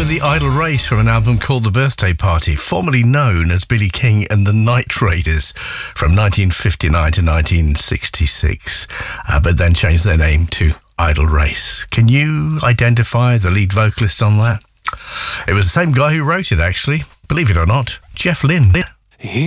with the Idle Race from an album called The Birthday Party, formerly known as Billy King and the Night Raiders, from 1959 to 1966, but then changed their name to Idle Race. Can you identify the lead vocalist on that? It was the same guy who wrote it, actually. Believe it or not, Jeff Lynne.